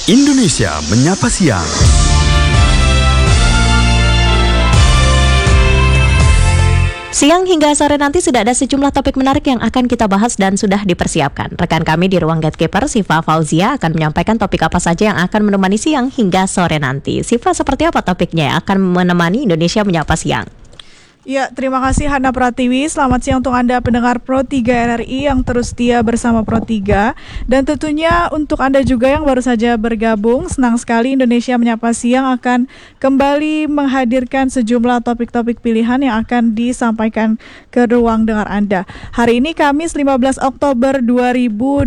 Indonesia Menyapa Siang. Siang hingga sore nanti sudah ada sejumlah topik menarik yang akan kita bahas dan sudah dipersiapkan. Rekan kami di ruang Gatekeeper, Siva Fauzia, akan menyampaikan topik apa saja yang akan menemani siang hingga sore nanti. Siva, seperti apa topiknya yang akan menemani Indonesia Menyapa Siang? Ya, terima kasih Hana Pratiwi. Selamat siang untuk Anda pendengar Pro 3 RRI yang terus setia bersama Pro 3. Dan tentunya untuk Anda juga yang baru saja bergabung, senang sekali Indonesia Menyapa Siang akan kembali menghadirkan sejumlah topik-topik pilihan yang akan disampaikan ke ruang dengar Anda. Hari ini Kamis 15 Oktober 2026,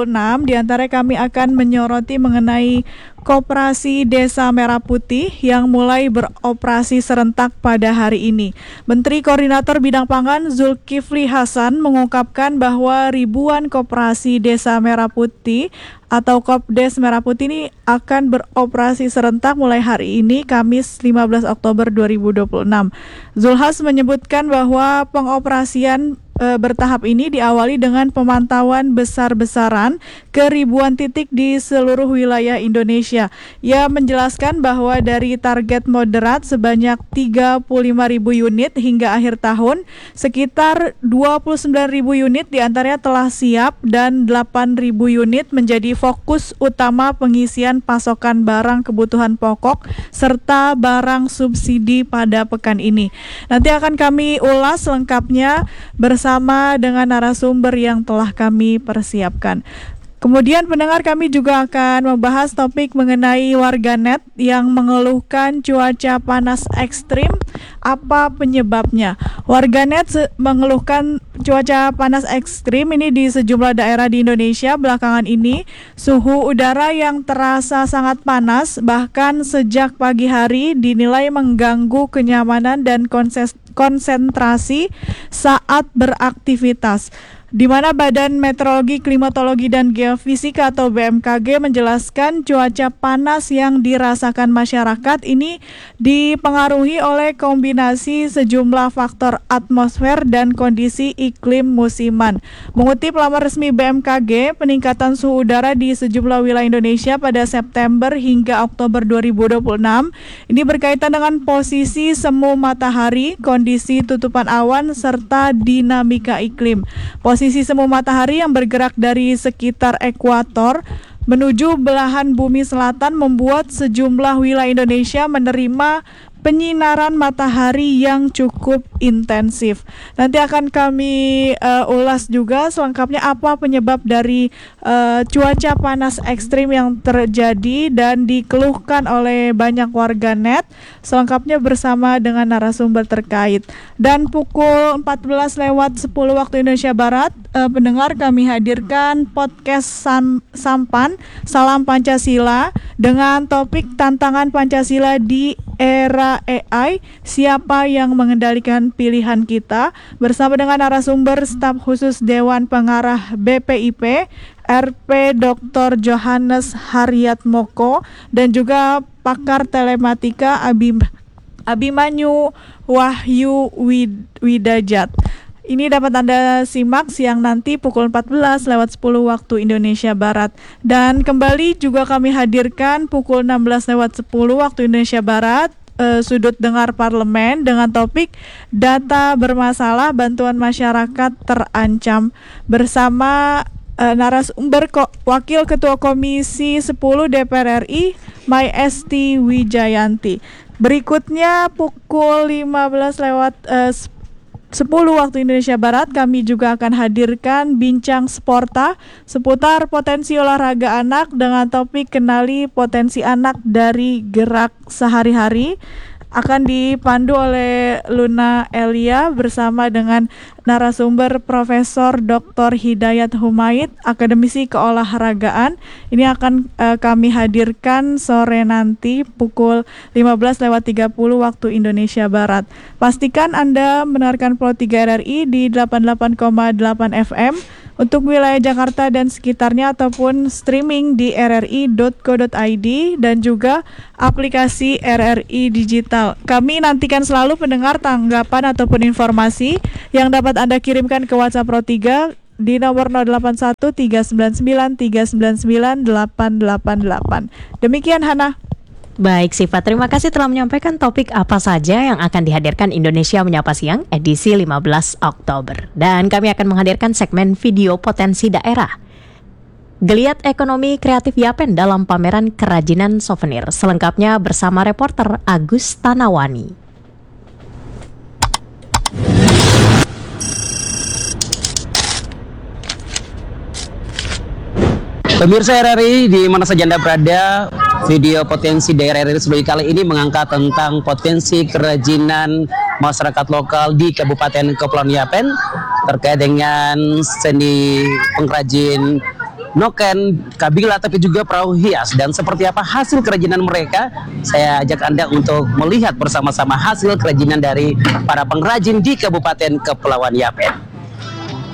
di antara kami akan menyoroti mengenai Koperasi Desa Merah Putih yang mulai beroperasi serentak pada hari ini. Menteri Koordinator Bidang Pangan Zulkifli Hasan mengungkapkan bahwa ribuan koperasi Desa Merah Putih atau Kopdes Merah Putih ini akan beroperasi serentak mulai hari ini, Kamis 15 Oktober 2026. Zulhas menyebutkan bahwa pengoperasian bertahap ini diawali dengan pemantauan besar-besaran ke ribuan titik di seluruh wilayah Indonesia. Ia menjelaskan bahwa dari target moderat sebanyak 35.000 unit hingga akhir tahun, sekitar 29.000 unit diantaranya telah siap dan 8.000 unit menjadi fokus utama pengisian pasokan barang kebutuhan pokok serta barang subsidi pada pekan ini. Nanti akan kami ulas lengkapnya bersama dengan narasumber yang telah kami persiapkan. Kemudian pendengar, kami juga akan membahas topik mengenai warganet yang mengeluhkan cuaca panas ekstrim. Apa penyebabnya? Warganet mengeluhkan cuaca panas ekstrim ini di sejumlah daerah di Indonesia belakangan ini. Suhu udara yang terasa sangat panas, bahkan sejak pagi hari, dinilai mengganggu kenyamanan dan konsentrasi saat beraktivitas, di mana Badan Meteorologi, Klimatologi, dan Geofisika atau BMKG menjelaskan cuaca panas yang dirasakan masyarakat ini dipengaruhi oleh kombinasi sejumlah faktor atmosfer dan kondisi iklim musiman. Mengutip laman resmi BMKG, peningkatan suhu udara di sejumlah wilayah Indonesia pada September hingga Oktober 2026 ini berkaitan dengan posisi semu matahari, kondisi tutupan awan, serta dinamika iklim. Posisi semu matahari yang bergerak dari sekitar ekuator menuju belahan bumi selatan membuat sejumlah wilayah Indonesia menerima penyinaran matahari yang cukup intensif. Nanti akan kami ulas juga selengkapnya apa penyebab dari cuaca panas ekstrim yang terjadi dan dikeluhkan oleh banyak warganet. Selengkapnya bersama dengan narasumber terkait. Dan pukul 14:10 waktu Indonesia Barat, pendengar, kami hadirkan podcast Sampan Salam Pancasila dengan topik tantangan Pancasila di era AI, siapa yang mengendalikan pilihan kita, bersama dengan narasumber staf khusus Dewan Pengarah BPIP RP Dr. Johannes Haryatmoko dan juga pakar telematika Abimanyu Wahyu Widajat. Ini dapat Anda simak siang nanti pukul 14:10 waktu Indonesia Barat. Dan kembali juga kami hadirkan pukul 16:10 waktu Indonesia Barat, sudut dengar parlemen dengan topik data bermasalah, bantuan masyarakat terancam, bersama narasumber Wakil Ketua Komisi 10 DPR RI Mayesti Wijayanti. Berikutnya pukul 15:10 waktu Indonesia Barat, kami juga akan hadirkan bincang Sporta seputar potensi olahraga anak dengan topik kenali potensi anak dari gerak sehari-hari. Akan dipandu oleh Luna Elia bersama dengan narasumber Profesor Dr. Hidayat Humaid, akademisi keolahragaan. Ini akan kami hadirkan sore nanti pukul 15:30 waktu Indonesia Barat. Pastikan Anda mendengarkan Pro 3 RRI di 88,8 FM untuk wilayah Jakarta dan sekitarnya, ataupun streaming di rri.co.id dan juga aplikasi RRI Digital. Kami nantikan selalu pendengar tanggapan ataupun informasi yang dapat Anda kirimkan ke WhatsApp Pro 3 di nomor 081399399888. Demikian Hana. Baik Siva, terima kasih telah menyampaikan topik apa saja yang akan dihadirkan Indonesia Menyapa Siang edisi 15 Oktober. Dan kami akan menghadirkan segmen video potensi daerah. Geliat ekonomi kreatif Yapen dalam pameran kerajinan souvenir. Selengkapnya bersama reporter Agus Tanawani. Pemirsa RRI, di mana saja Anda berada, video potensi daerah RRI sebagai kali ini mengangkat tentang potensi kerajinan masyarakat lokal di Kabupaten Kepulauan Yapen terkait dengan seni pengrajin noken, kabila, tapi juga perahu hias. Dan seperti apa hasil kerajinan mereka, saya ajak Anda untuk melihat bersama-sama hasil kerajinan dari para pengrajin di Kabupaten Kepulauan Yapen.